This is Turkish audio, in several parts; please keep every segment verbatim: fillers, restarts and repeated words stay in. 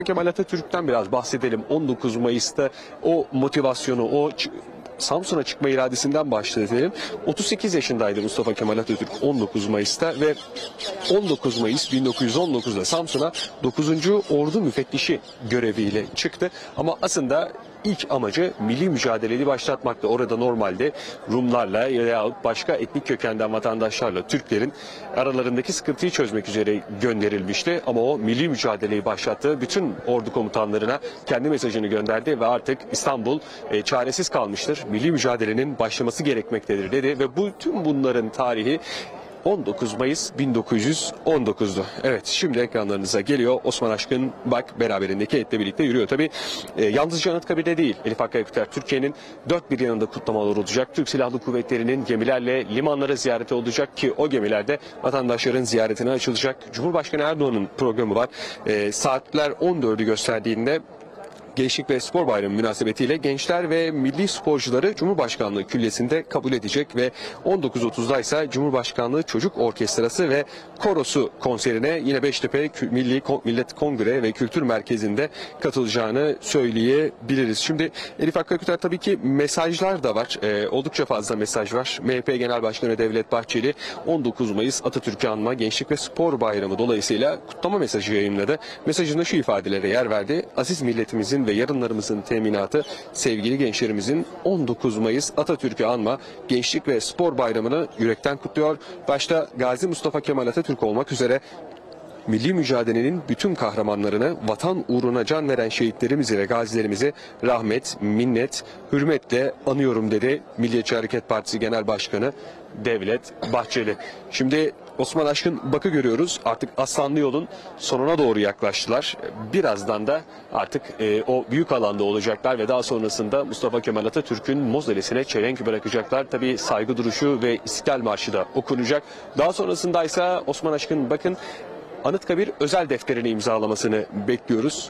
Kemal Atatürk'ten biraz bahsedelim. on dokuz Mayıs'ta o motivasyonu, o Samsun'a çıkma iradesinden bahsedelim. otuz sekiz yaşındaydı Mustafa Kemal Atatürk on dokuz Mayıs'ta ve on dokuz Mayıs bin dokuz yüz on dokuz'da Samsun'a dokuzuncu Ordu Müfettişi göreviyle çıktı. Ama aslında ilk amacı milli mücadeleyi başlatmaktı. Orada normalde Rumlarla veya başka etnik kökenden vatandaşlarla Türklerin aralarındaki sıkıntıyı çözmek üzere gönderilmişti. Ama o milli mücadeleyi başlattı. Bütün ordu komutanlarına kendi mesajını gönderdi ve artık İstanbul e, çaresiz kalmıştır. Milli mücadelenin başlaması gerekmektedir dedi ve bu tüm bunların tarihi on dokuz Mayıs bin dokuz yüz on dokuz'du. Evet, şimdi ekranlarınıza geliyor. Osman Aşkın bak beraberindeki etle birlikte yürüyor. Tabii e, yalnızca Anıtkabir'de değil. Elif Hakkı Aykutlar Türkiye'nin dört bir yanında kutlamalar olacak. Türk Silahlı Kuvvetleri'nin gemilerle limanlara ziyareti olacak ki o gemilerde vatandaşların ziyaretine açılacak. Cumhurbaşkanı Erdoğan'ın programı var. E, saatler on dördü gösterdiğinde Gençlik ve Spor Bayramı münasebetiyle gençler ve milli sporcuları Cumhurbaşkanlığı Küllesi'nde kabul edecek ve on dokuz otuz'da ise Cumhurbaşkanlığı Çocuk Orkestrası ve Korosu konserine yine Beştepe Milli Millet Kongre ve Kültür Merkezi'nde katılacağını söyleyebiliriz. Şimdi Elif Hakkı Aykutlar tabii ki mesajlar da var. Ee, oldukça fazla mesaj var. M H P Genel Başkanı Devlet Bahçeli on dokuz Mayıs Atatürk'ü anma Gençlik ve Spor Bayramı dolayısıyla kutlama mesajı yayınladı. Mesajında şu ifadelere yer verdi. Aziz milletimizin ve yarınlarımızın teminatı sevgili gençlerimizin on dokuz Mayıs Atatürk'ü anma Gençlik ve Spor Bayramı'nı yürekten kutluyor. Başta Gazi Mustafa Kemal Atatürk olmak üzere milli mücadelenin bütün kahramanlarını, vatan uğruna can veren şehitlerimizi ve gazilerimizi rahmet, minnet, hürmetle anıyorum dedi Milliyetçi Hareket Partisi Genel Başkanı Devlet Bahçeli. Şimdi Osman Aşkın Bak'ı görüyoruz. Artık Aslanlı Yol'un sonuna doğru yaklaştılar. Birazdan da artık e, o büyük alanda olacaklar ve daha sonrasında Mustafa Kemal Atatürk'ün mozolesine çelenk bırakacaklar. Tabii saygı duruşu ve İstiklal Marşı da okunacak. Daha sonrasında ise Osman Aşkın Bak'ın Anıtkabir özel defterini imzalamasını bekliyoruz.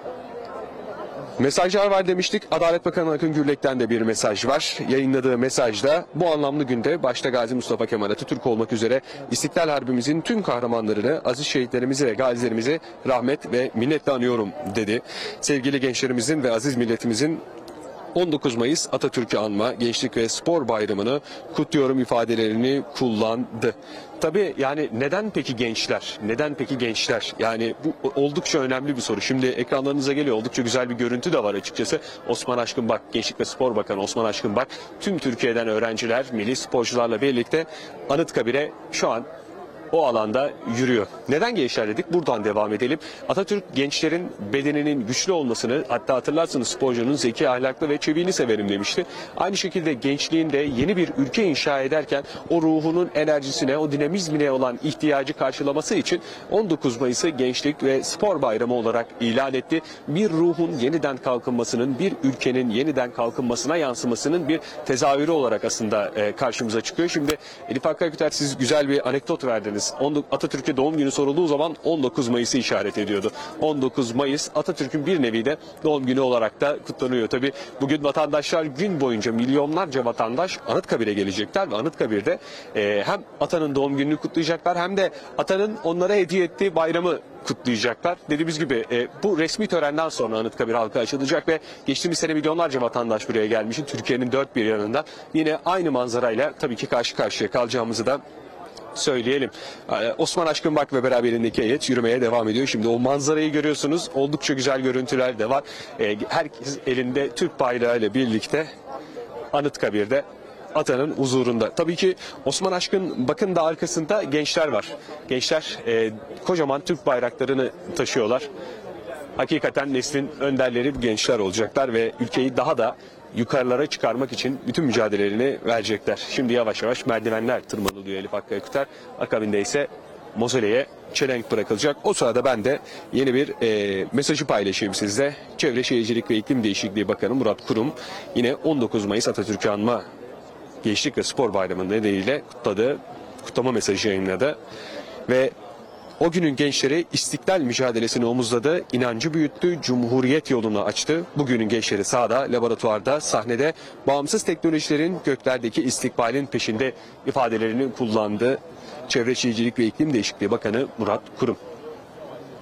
Mesajlar var demiştik. Adalet Bakanı Akın Gürlek'ten de bir mesaj var. Yayınladığı mesajda bu anlamlı günde başta Gazi Mustafa Kemal Atatürk olmak üzere İstiklal Harbimizin tüm kahramanlarını, aziz şehitlerimizi ve gazilerimizi rahmet ve minnetle anıyorum dedi. Sevgili gençlerimizin ve aziz milletimizin on dokuz Mayıs Atatürk'ü anma Gençlik ve Spor Bayramı'nı kutluyorum ifadelerini kullandı. Tabii yani neden peki gençler? Neden peki gençler? Yani bu oldukça önemli bir soru. Şimdi ekranlarınıza geliyor. Oldukça güzel bir görüntü de var açıkçası. Osman Aşkın Bak, Gençlik ve Spor Bakanı Osman Aşkın Bak, tüm Türkiye'den öğrenciler, milli sporcularla birlikte Anıtkabir'e şu an o alanda yürüyor. Neden gençler dedik? Buradan devam edelim. Atatürk gençlerin bedeninin güçlü olmasını, hatta hatırlarsınız sporcunun zeki, ahlaklı ve çeviğini severim demişti. Aynı şekilde gençliğinde yeni bir ülke inşa ederken o ruhunun enerjisine, o dinamizmine olan ihtiyacı karşılaması için on dokuz Mayıs'ı Gençlik ve Spor Bayramı olarak ilan etti. Bir ruhun yeniden kalkınmasının, bir ülkenin yeniden kalkınmasına yansımasının bir tezahürü olarak aslında karşımıza çıkıyor. Şimdi Elif Hakkı Aykutlar, siz güzel bir anekdot verdiniz. Atatürk'e doğum günü sorulduğu zaman on dokuz Mayıs'ı işaret ediyordu. on dokuz Mayıs Atatürk'ün bir nevi de doğum günü olarak da kutlanıyor. Tabii bugün vatandaşlar gün boyunca milyonlarca vatandaş Anıtkabir'e gelecekler ve Anıtkabir'de e, hem atanın doğum gününü kutlayacaklar hem de atanın onlara hediye ettiği bayramı kutlayacaklar. Dediğimiz gibi e, bu resmi törenden sonra Anıtkabir halka açılacak ve geçtiğimiz sene milyonlarca vatandaş buraya gelmişti. Türkiye'nin dört bir yanında yine aynı manzarayla tabii ki karşı karşıya kalacağımızı da söyleyelim. Ee, Osman Aşkın Bak ve beraberindeki heyet yürümeye devam ediyor. Şimdi o manzarayı görüyorsunuz. Oldukça güzel görüntüler de var. Ee, herkes elinde Türk bayrağı ile birlikte Anıtkabir'de atanın huzurunda. Tabii ki Osman Aşkın Bak'ın da arkasında gençler var. Gençler e, kocaman Türk bayraklarını taşıyorlar. Hakikaten neslin önderleri gençler olacaklar ve ülkeyi daha da yukarılara çıkarmak için bütün mücadelelerini verecekler. Şimdi yavaş yavaş merdivenler tırmanılıyor Elif Hakkı Aykutlar. Akabinde ise mozoleye çelenk bırakılacak. O sırada ben de yeni bir e, mesajı paylaşayım sizle. Çevre Şehircilik ve İklim Değişikliği Bakanı Murat Kurum yine on dokuz Mayıs Atatürk'ü anma Gençlik ve Spor Bayramı nedeniyle kutladığı kutlama mesajı yayınladı. Ve o günün gençleri istiklal mücadelesini omuzladı, inancı büyüttü, cumhuriyet yolunu açtı. Bugünün gençleri sahada, laboratuvarda, sahnede bağımsız teknolojilerin göklerdeki istikbalin peşinde ifadelerini kullandı. Çevre Şehircilik ve İklim Değişikliği Bakanı Murat Kurum.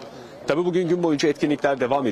Tabii bugün gün boyunca etkinlikler devam ediyor.